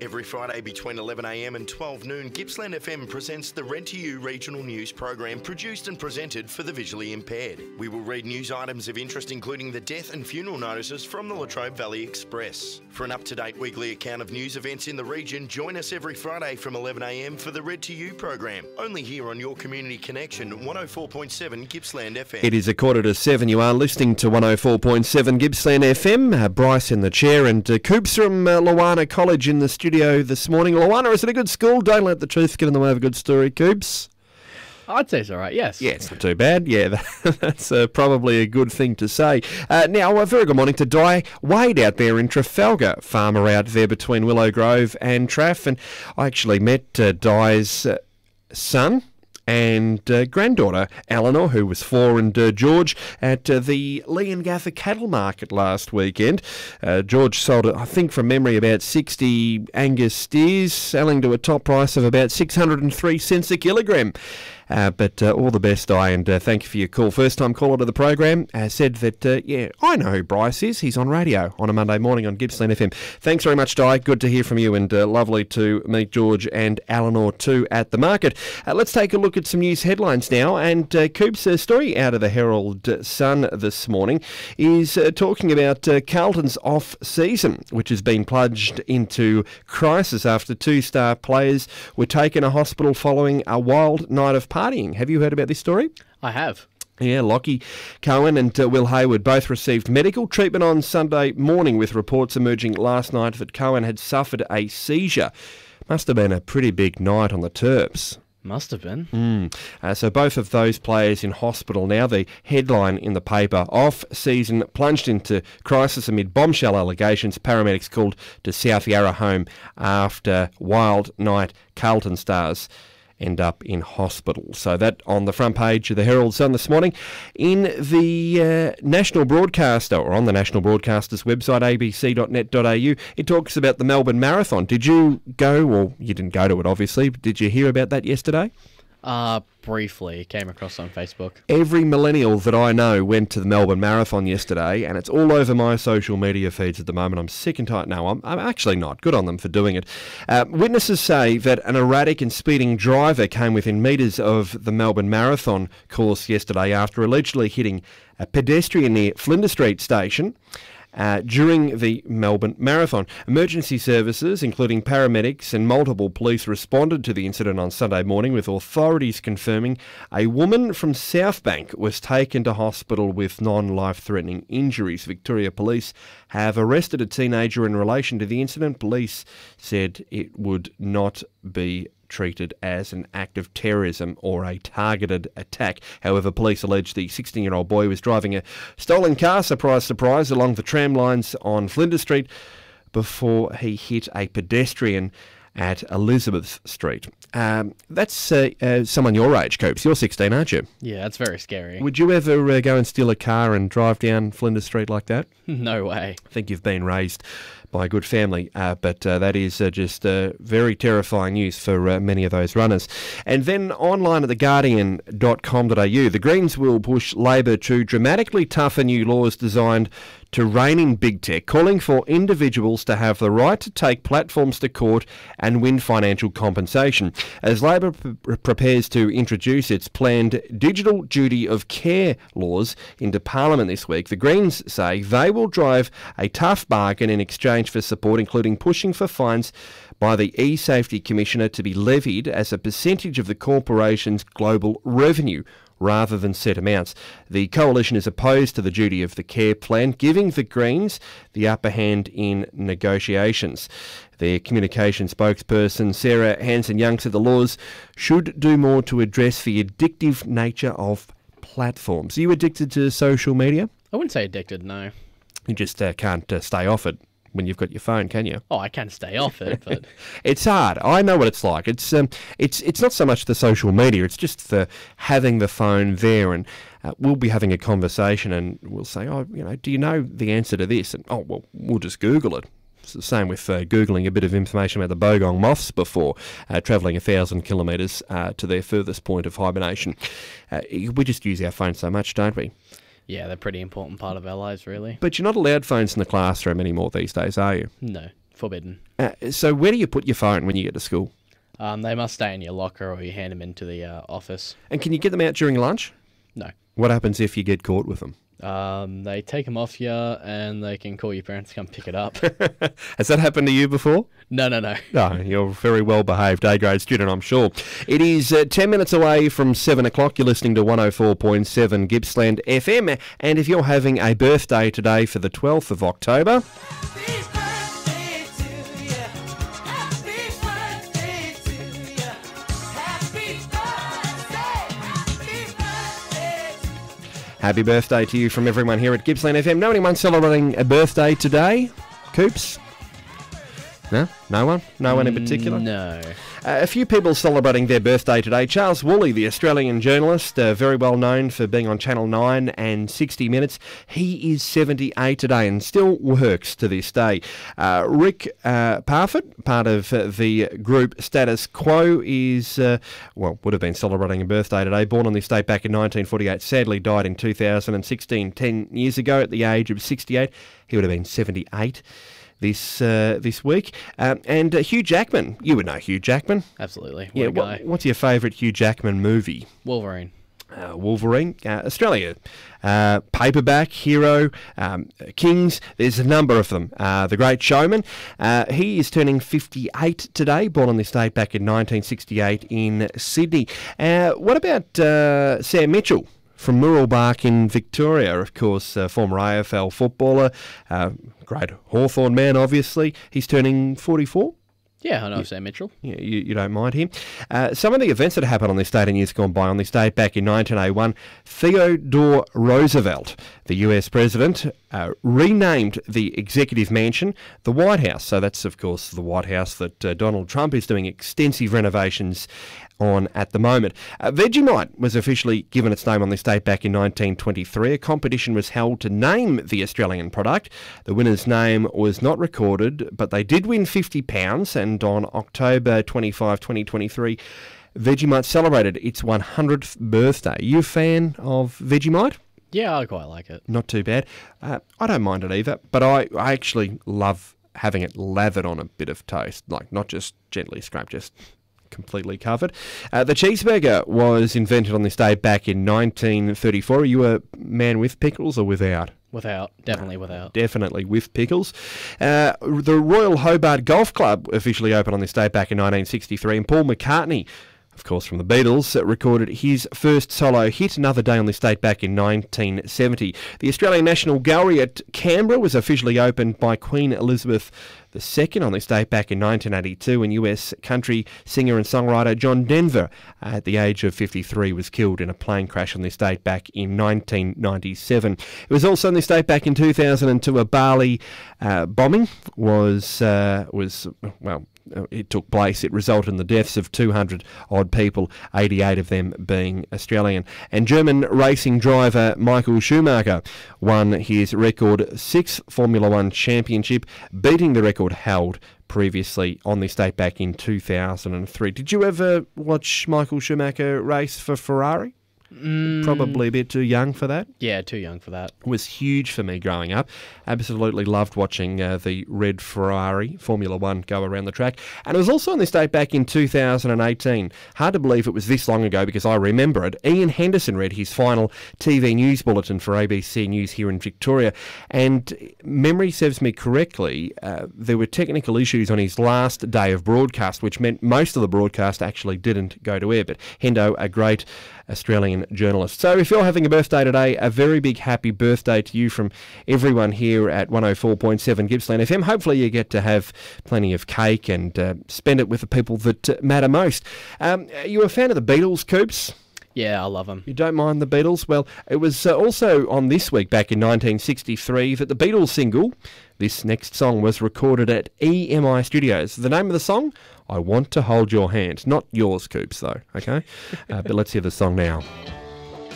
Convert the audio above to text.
Every Friday between 11am and 12 noon, Gippsland FM presents the Read to You regional news program produced and presented for the visually impaired. We will read news items of interest including the death and funeral notices from the Latrobe Valley Express. For an up-to-date weekly account of news events in the region, join us every Friday from 11am for the Read to You program. Only here on your Community Connection, 104.7 Gippsland FM. It is 7:15. You are listening to 104.7 Gippsland FM. Bryce in the chair and Coops from Lowana College in the studio this morning. Lowana, is it a good school? Don't let the truth get in the way of a good story, Coops. I'd say it's all right, yes. Yeah, it's not too bad. Yeah, that's probably a good thing to say. Now, a very good morning to Di Wade out there in Trafalgar, farmer out there between Willow Grove and Traff. And I actually met Di's son and granddaughter, Eleanor, who was 4, and George at the Leongatha Cattle Market last weekend. George sold, I think from memory, about 60 Angus steers, selling to a top price of about 603 cents a kilogram. But all the best, Di, and thank you for your call. First-time caller to the program said that, yeah, I know who Bryce is. He's on radio on a Monday morning on Gippsland FM. Thanks very much, Di. Good to hear from you, and lovely to meet George and Eleanor too at the market. Let's take a look at some news headlines now, and Coop's story out of the Herald Sun this morning is talking about Carlton's off-season, which has been plunged into crisis after 2 star players were taken to hospital following a wild night of partying. Have you heard about this story? I have. Yeah, Lockie Cohen and Will Hayward both received medical treatment on Sunday morning, with reports emerging last night that Cohen had suffered a seizure. Must have been a pretty big night on the Terps. Must have been. So both of those players in hospital now. The headline in the paper: off-season plunged into crisis amid bombshell allegations. Paramedics called to South Yarra home after wild night. Carlton stars end up in hospital. So that on the front page of the Herald Sun this morning. In the national broadcaster, or on the national broadcaster's website, abc.net.au, it talks about the Melbourne Marathon. Did you go? Well, you didn't go to it, obviously, but did you hear about that yesterday? Briefly came across on Facebook. Every millennial that I know went to the Melbourne Marathon yesterday, and it's all over my social media feeds at the moment. I'm sick and tired. No, I'm actually not. Good on them for doing it. Witnesses say that an erratic and speeding driver came within metres of the Melbourne Marathon course yesterday after allegedly hitting a pedestrian near Flinders Street station during the Melbourne Marathon. Emergency services, including paramedics and multiple police, responded to the incident on Sunday morning, with authorities confirming a woman from Southbank was taken to hospital with non-life-threatening injuries. Victoria Police have arrested a teenager in relation to the incident. Police said it would not be treated as an act of terrorism or a targeted attack. However, police allege the 16-year-old boy was driving a stolen car, surprise, surprise, along the tram lines on Flinders Street before he hit a pedestrian at Elizabeth Street. That's someone your age, Copes. You're 16, aren't you? Yeah, that's very scary. Would you ever go and steal a car and drive down Flinders Street like that? No way. I think you've been raised by a good family, but that is just very terrifying news for many of those runners. And then online at theguardian.com.au, the Greens will push Labor to dramatically tougher new laws designed to rein in big tech, calling for individuals to have the right to take platforms to court and win financial compensation. As Labor prepares to introduce its planned digital duty of care laws into Parliament this week, the Greens say they will drive a tough bargain in exchange for support, including pushing for fines by the E-Safety Commissioner to be levied as a percentage of the corporation's global revenue, rather than set amounts. The coalition is opposed to the duty of the care plan, giving the Greens the upper hand in negotiations. Their communication spokesperson, Sarah Hanson-Young, said the laws should do more to address the addictive nature of platforms. Are you addicted to social media? I wouldn't say addicted, no. You just can't stay off it when you've got your phone, can you? Oh, I can stay off it, but it's hard. I know what it's like. It's not so much the social media. It's just the having the phone there, and we'll be having a conversation, and we'll say, oh, do you know the answer to this? And oh, well, we'll just Google it. It's the same with Googling a bit of information about the bogong moths before travelling 1,000 kilometres to their furthest point of hibernation. We just use our phones so much, don't we? Yeah, they're a pretty important part of our lives, really. But you're not allowed phones in the classroom anymore these days, are you? No. forbidden. So where do you put your phone when you get to school? They must stay in your locker or you hand them into the office. And can you get them out during lunch? No. What happens if you get caught with them? They take them off you and they can call your parents to come pick it up. Has that happened to you before? No. No, you're a very well-behaved A-grade student, I'm sure. It is 10 minutes away from 7 o'clock. You're listening to 104.7 Gippsland FM. And if you're having a birthday today for the 12th of October... Happy birthday to you from everyone here at Gippsland FM. Know anyone celebrating a birthday today? Coops? No? No one? No one in particular? No. A few people celebrating their birthday today. Charles Woolley, the Australian journalist, very well known for being on Channel 9 and 60 Minutes. He is 78 today and still works to this day. Rick Parfitt, part of the group Status Quo, is, would have been celebrating a birthday today. Born on this date back in 1948, sadly died in 2016, 10 years ago at the age of 68. He would have been 78. This week. And Hugh Jackman. You would know Hugh Jackman. Absolutely. What a guy. What's your favourite Hugh Jackman movie? Wolverine. Wolverine. Australia. Paperback, Hero, Kings. There's a number of them. The Great Showman. He is turning 58 today. Born on this date back in 1968 in Sydney. What about Sam Mitchell? From Mooroolbark in Victoria, of course, former AFL footballer, great Hawthorn man, obviously. He's turning 44. Yeah, I know Sam Mitchell. Yeah, you don't mind him. Some of the events that happened on this date in years gone by, on this date back in 1901, Theodore Roosevelt, the US president, renamed the Executive Mansion the White House. So that's, of course, the White House that Donald Trump is doing extensive renovations on at the moment. Vegemite was officially given its name on this date back in 1923. A competition was held to name the Australian product. The winner's name was not recorded, but they did win £50, and on October 25, 2023, Vegemite celebrated its 100th birthday. Are you a fan of Vegemite? Yeah, I quite like it. Not too bad. I don't mind it either, but I actually love having it lathered on a bit of toast, like not just gently scraped, just completely covered. The cheeseburger was invented on this day back in 1934. Are you a man with pickles or without? Without. Definitely without. Definitely with pickles. The Royal Hobart Golf Club officially opened on this day back in 1963, and Paul McCartney, of course from the Beatles, recorded his first solo hit another day on this date back in 1970. The Australian National Gallery at Canberra was officially opened by Queen Elizabeth II on this date back in 1982, and US country singer and songwriter John Denver, at the age of 53, was killed in a plane crash on this date back in 1997. It was also on this date back in 2002 a Bali bombing it took place. It resulted in the deaths of 200-odd people, 88 of them being Australian. And German racing driver Michael Schumacher won his record 6th Formula One championship, beating the record held previously on this date back in 2003. Did you ever watch Michael Schumacher race for Ferrari? Probably a bit too young for that. Yeah, too young for that. It was huge for me growing up. Absolutely loved watching the red Ferrari Formula One go around the track. And it was also on this date back in 2018. Hard to believe it was this long ago because I remember it. Ian Henderson read his final TV news bulletin for ABC News here in Victoria. And memory serves me correctly, there were technical issues on his last day of broadcast, which meant most of the broadcast actually didn't go to air. But Hendo, a great Australian journalist. So if you're having a birthday today, a very big happy birthday to you from everyone here at 104.7 Gippsland FM. Hopefully you get to have plenty of cake and spend it with the people that matter most. Are you a fan of the Beatles, Coops? Yeah, I love them. You don't mind the Beatles? Well, it was also on this week back in 1963 that the Beatles single, this next song, was recorded at EMI Studios. The name of the song? I Want to Hold Your Hand. Not yours, Coops, though, okay? But let's hear the song now.